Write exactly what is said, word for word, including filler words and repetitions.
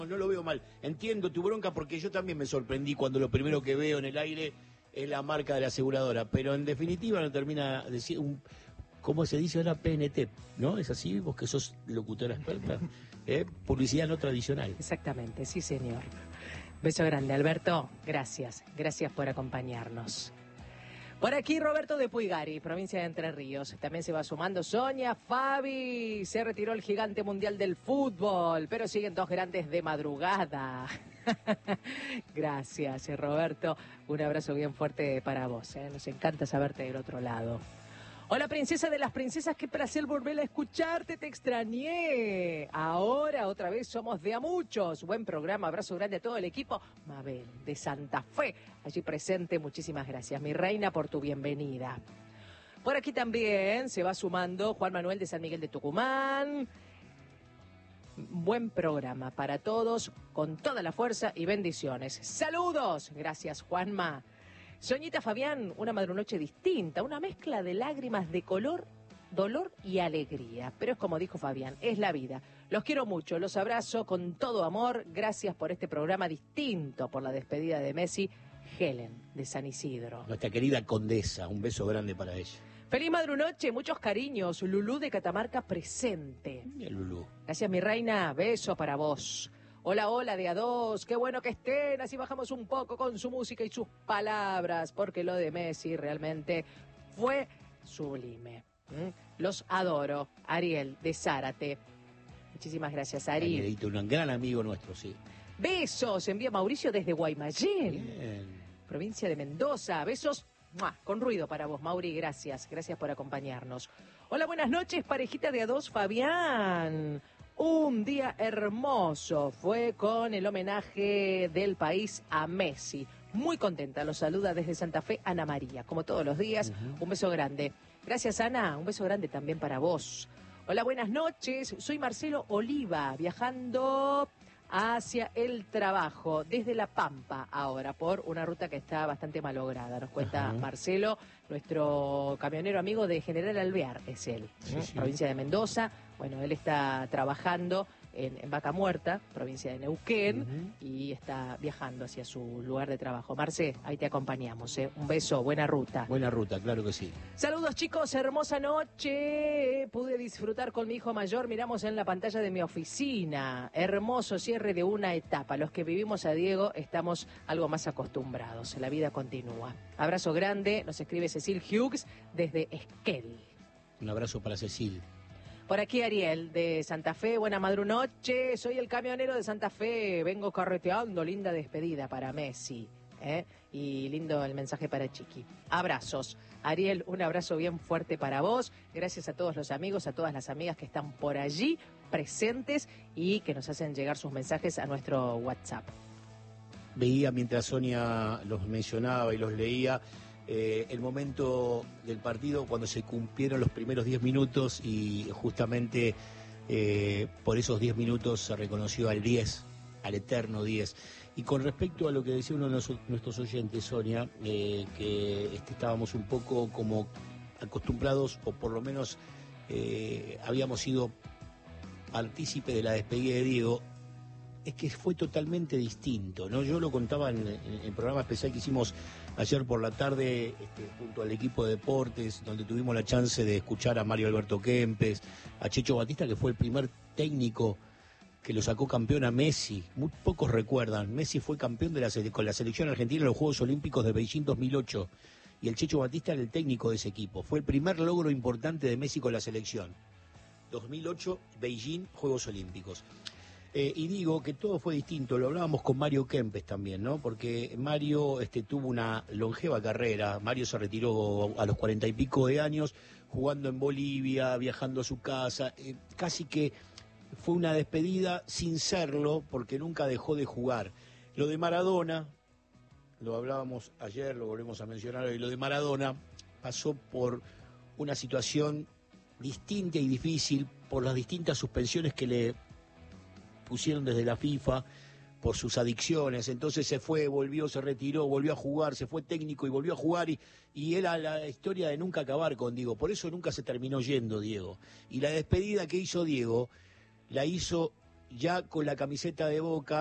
no lo veo mal. Entiendo tu bronca porque yo también me sorprendí cuando lo primero que veo en el aire es la marca de la aseguradora, pero en definitiva no termina de decir un, ¿cómo se dice ahora? P N T, ¿no? ¿Es así? Vos que sos locutora experta. ¿Eh? Publicidad no tradicional. Exactamente, sí señor. Beso grande, Alberto. Gracias, gracias por acompañarnos. Por aquí Roberto de Puigari, provincia de Entre Ríos. También se va sumando Sonia Fabi. Se retiró el gigante mundial del fútbol, pero siguen dos grandes de madrugada. Gracias, Roberto. Un abrazo bien fuerte para vos. ¿eh? Nos encanta saberte del otro lado. Hola, princesa de las princesas, qué placer volver a escucharte, te extrañé. Ahora otra vez somos de a muchos. Buen programa, abrazo grande a todo el equipo. Mabel, de Santa Fe, allí presente, muchísimas gracias, mi reina, por tu bienvenida. Por aquí también se va sumando Juan Manuel de San Miguel de Tucumán. Buen programa para todos, con toda la fuerza y bendiciones. ¡Saludos! Gracias, Juanma. Soñita Fabián, una madrunoche distinta, una mezcla de lágrimas de color, dolor y alegría. Pero es como dijo Fabián, es la vida. Los quiero mucho, los abrazo con todo amor. Gracias por este programa distinto, por la despedida de Messi. Helen, de San Isidro. Nuestra querida condesa, un beso grande para ella. Feliz madrunoche, muchos cariños. Lulú de Catamarca presente. Bien, Lulú. Gracias, mi reina, beso para vos. Hola, hola, de a dos, qué bueno que estén, así bajamos un poco con su música y sus palabras, porque lo de Messi realmente fue sublime. ¿Mm? Los adoro. Ariel, de Zárate. Muchísimas gracias, Ari. Arielito, un gran amigo nuestro, sí. Besos, envía Mauricio desde Guaymallén, Bien. provincia de Mendoza. Besos, ¡mua!, con ruido para vos, Mauri, gracias, gracias por acompañarnos. Hola, buenas noches, parejita de a dos, Fabián. Un día hermoso fue con el homenaje del país a Messi. Muy contenta, los saluda desde Santa Fe Ana María, como todos los días. Uh-huh. Un beso grande. Gracias, Ana, un beso grande también para vos. Hola, buenas noches, soy Marcelo Oliva, viajando hacia el trabajo desde La Pampa ahora, por una ruta que está bastante malograda. Nos cuenta uh-huh. Marcelo, nuestro camionero amigo de General Alvear, es él, sí, ¿eh? sí. provincia de Mendoza. Bueno, él está trabajando en, en Vaca Muerta, provincia de Neuquén, uh-huh. y está viajando hacia su lugar de trabajo. Marce, ahí te acompañamos, ¿eh? Un beso, buena ruta. Buena ruta, claro que sí. Saludos, chicos, hermosa noche. Pude disfrutar con mi hijo mayor, miramos en la pantalla de mi oficina. Hermoso cierre de una etapa. Los que vivimos a Diego estamos algo más acostumbrados. La vida continúa. Abrazo grande, nos escribe Cecil Hughes desde Esquel. Un abrazo para Cecil. Por aquí Ariel, de Santa Fe, buena madrunoche, soy el camionero de Santa Fe, vengo carreteando, linda despedida para Messi, ¿eh? Y lindo el mensaje para Chiqui. Abrazos. Ariel, un abrazo bien fuerte para vos, gracias a todos los amigos, a todas las amigas que están por allí presentes y que nos hacen llegar sus mensajes a nuestro WhatsApp. Veía mientras Sonia los mencionaba y los leía, Eh, el momento del partido cuando se cumplieron los primeros diez minutos y justamente eh, por esos diez minutos se reconoció al diez, al eterno diez. Y con respecto a lo que decía uno de los, nuestros oyentes, Sonia, eh, que este, estábamos un poco como acostumbrados, o por lo menos eh, habíamos sido partícipe de la despedida de Diego, es que fue totalmente distinto, ¿no? Yo lo contaba en, en el programa especial que hicimos ayer por la tarde este, junto al equipo de deportes, donde tuvimos la chance de escuchar a Mario Alberto Kempes, a Checho Batista, que fue el primer técnico que lo sacó campeón a Messi. Muy pocos recuerdan, Messi fue campeón de la, con la selección argentina en los Juegos Olímpicos de Beijing dos mil ocho, y el Checho Batista era el técnico de ese equipo. Fue el primer logro importante de Messi con la selección. dos mil ocho, Beijing, Juegos Olímpicos. Eh, y digo que todo fue distinto, lo hablábamos con Mario Kempes también, ¿no? Porque Mario este, tuvo una longeva carrera. Mario se retiró a los cuarenta y pico de años, jugando en Bolivia, viajando a su casa, eh, casi que fue una despedida sin serlo, porque nunca dejó de jugar. Lo de Maradona, lo hablábamos ayer, lo volvemos a mencionar hoy, lo de Maradona pasó por una situación distinta y difícil, por las distintas suspensiones que le pusieron desde la FIFA por sus adicciones. Entonces se fue, volvió, se retiró, volvió a jugar, se fue técnico y volvió a jugar, y, y era la historia de nunca acabar con Diego. Por eso nunca se terminó yendo Diego. Y la despedida que hizo Diego la hizo ya con la camiseta de Boca